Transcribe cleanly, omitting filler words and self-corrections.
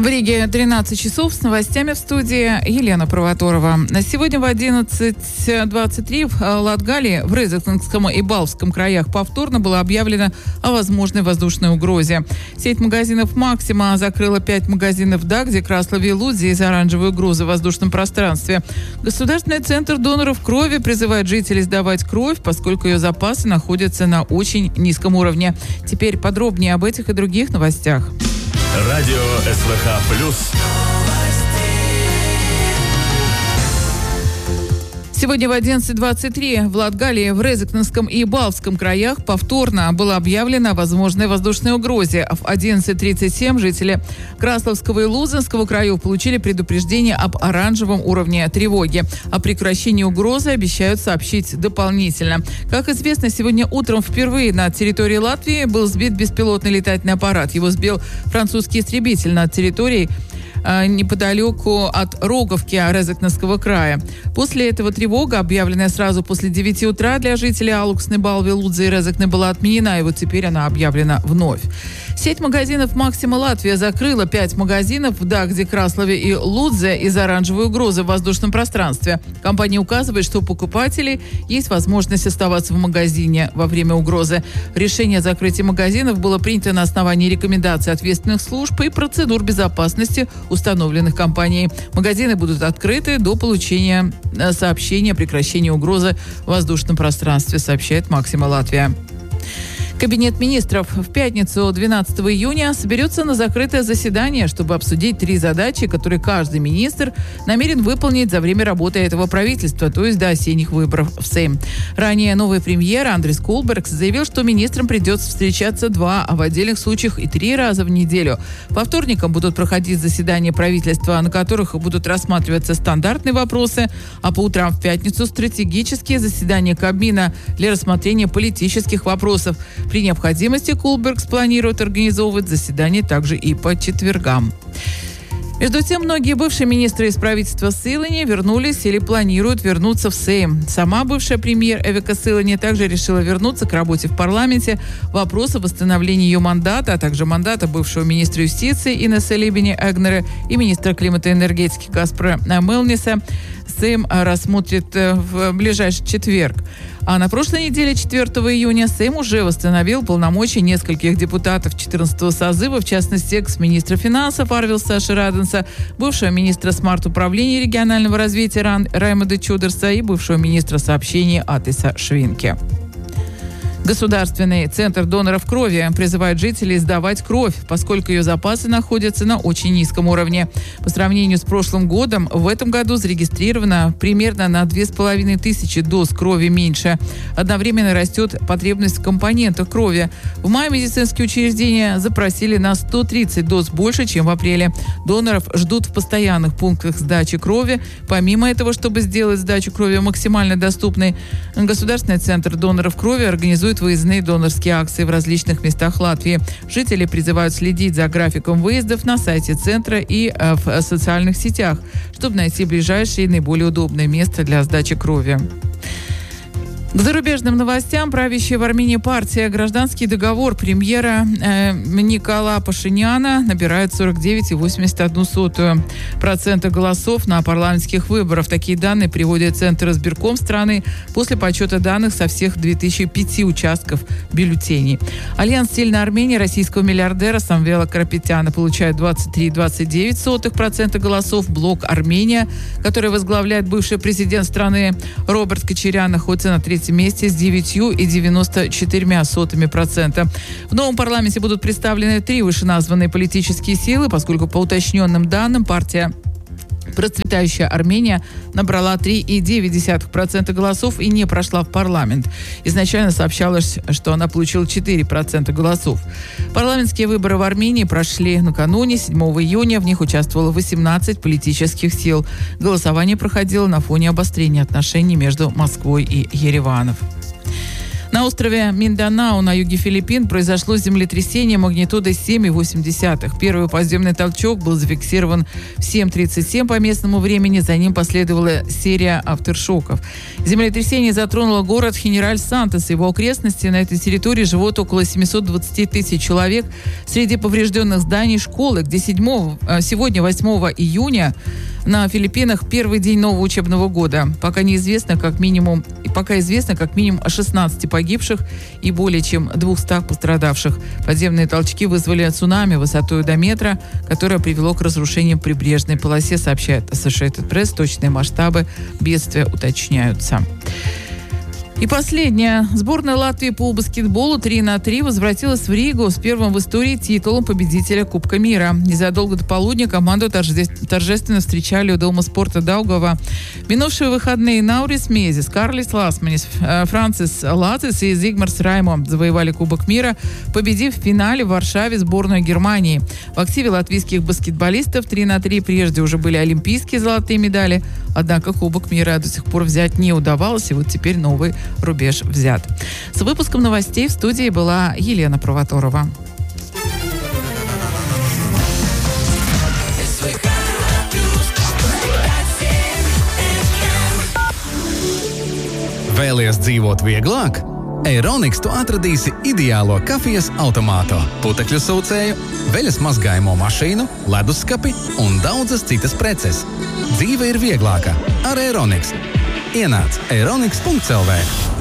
В Риге 13 часов, с новостями в студии Елена Провоторова. Сегодня в 11:23 в Латгалии, в Резекненском и Балвском краях повторно было объявлено о возможной воздушной угрозе. Сеть магазинов «Максима» закрыла 5 магазинов в Дагде, Краслове и Лудзе из-за оранжевой угрозы в воздушном пространстве. Государственный центр доноров крови призывает жителей сдавать кровь, поскольку ее запасы находятся на очень низком уровне. Теперь подробнее об этих и других новостях. Радио СВХ+. Сегодня в 11:23 в Латгалии, в Резекненском и Балвском краях повторно было объявлено о возможной воздушной угрозе. В 11:37 жители Красловского и Лузенского краев получили предупреждение об оранжевом уровне тревоги. О прекращении угрозы обещают сообщить дополнительно. Как известно, сегодня утром впервые на территории Латвии был сбит беспилотный летательный аппарат. Его сбил французский истребитель над территорией неподалеку от Роговки Резекненского края. После этого тревога, объявленная сразу после 9 утра для жителей Алуксны, Балви, Лудзы и Резекны, была отменена, и вот теперь она объявлена вновь. Сеть магазинов «Максима» Латвия закрыла 5 магазинов в Дагде, Краслове и Лудзе из-за оранжевой угрозы в воздушном пространстве. Компания указывает, что у покупателей есть возможность оставаться в магазине во время угрозы. Решение о закрытии магазинов было принято на основании рекомендаций ответственных служб и процедур безопасности, установленных компанией. Магазины будут открыты до получения сообщения о прекращении угрозы в воздушном пространстве, сообщает «Максима» Латвия. Кабинет министров в пятницу 12 июня соберется на закрытое заседание, чтобы обсудить 3 задачи, которые каждый министр намерен выполнить за время работы этого правительства, то есть до осенних выборов в Сейм. Ранее новый премьер Андрис Кулбергс заявил, что министрам придется встречаться 2, а в отдельных случаях и 3 раза в неделю. По вторникам будут проходить заседания правительства, на которых будут рассматриваться стандартные вопросы, а по утрам в пятницу стратегические заседания Кабмина для рассмотрения политических вопросов. При необходимости Кулбергс планирует организовывать заседания также и по четвергам. Между тем, многие бывшие министры из правительства Силани вернулись или планируют вернуться в Сейм. Сама бывшая премьер Эвика Силани также решила вернуться к работе в парламенте. Вопрос о восстановлении ее мандата, а также мандата бывшего министра юстиции Инесса Либени Эгнера и министра климата и энергетики Каспара Мелниса Сейм рассмотрит в ближайший четверг. А на прошлой неделе, 4 июня, Сейм уже восстановил полномочия нескольких депутатов 14-го созыва, в частности, экс-министра финансов Арвилса Шираденса, бывшего министра смарт-управления и регионального развития Раймонда Чудерса и бывшего министра сообщений Атиса Швинке. Государственный центр доноров крови призывает жителей сдавать кровь, поскольку ее запасы находятся на очень низком уровне. По сравнению с прошлым годом, в этом году зарегистрировано примерно на 2500 доз крови меньше. Одновременно растет потребность в компонентах крови. В мае медицинские учреждения запросили на 130 доз больше, чем в апреле. Доноров ждут в постоянных пунктах сдачи крови. Помимо этого, чтобы сделать сдачу крови максимально доступной, Государственный центр доноров крови организует выездные донорские акции в различных местах Латвии. Жители призывают следить за графиком выездов на сайте центра и в социальных сетях, чтобы найти ближайшее и наиболее удобное место для сдачи крови. К зарубежным новостям. Правящая в Армении партия «Гражданский договор» премьера Никола Пашиняна набирает 49,81% голосов на парламентских выборах. Такие данные приводит Центр избирком страны после подсчета данных со всех 2005 участков бюллетеней. Альянс «Сильная Армения» российского миллиардера Самвела Карапетяна получает 23,29% голосов. Блок «Армения», который возглавляет бывший президент страны Роберт Кочарян, находится на 3-м месте с 9,94%. В новом парламенте будут представлены 3 вышеназванные политические силы, поскольку по уточненным данным партия «Процветающая Армения» набрала 3,9% голосов и не прошла в парламент. Изначально сообщалось, что она получила 4% голосов. Парламентские выборы в Армении прошли накануне, 7 июня. В них участвовало 18 политических сил. Голосование проходило на фоне обострения отношений между Москвой и Ереваном. На острове Минданау на юге Филиппин произошло землетрясение магнитудой 7,8. Первый подземный толчок был зафиксирован в 7:37 по местному времени. За ним последовала серия авторшоков. Землетрясение затронуло город Хенераль-Сантос и его окрестности. На этой территории живут около 720 тысяч человек. Среди поврежденных зданий школы, где сегодня, 8 июня, на Филиппинах первый день нового учебного года. Пока известно как минимум о 16 погибших и более чем 200 пострадавших. Подземные толчки вызвали цунами высотой до метра, которое привело к разрушениям в прибрежной полосе, сообщает Associated Press. Точные масштабы бедствия уточняются. И последнее. Сборная Латвии по баскетболу 3-3 возвратилась в Ригу с первым в истории титулом победителя Кубка мира. Незадолго до полудня команду торжественно встречали у Дома спорта Даугава. Минувшие выходные Наурис Мезис, Карлис Ласманис, Франсис Лацис и Зигмарс Раймо завоевали Кубок мира, победив в финале в Варшаве сборную Германии. В активе латвийских баскетболистов 3-3 прежде уже были олимпийские золотые медали, однако Кубок мира до сих пор взять не удавалось, и вот теперь новый рубеж взят. С выпуском новостей в студии была Елена Провоторова. Vēlies dzīvot vieglāk? Aeronix tu atradīsi ideālo kafijas automātu, putekļu sūcēju, veļas mazgājumu mašīnu, leduskapi un daudzas citas preces. Dzīve ir vieglāka ar Aeronix. Ienāc aeronix.lv.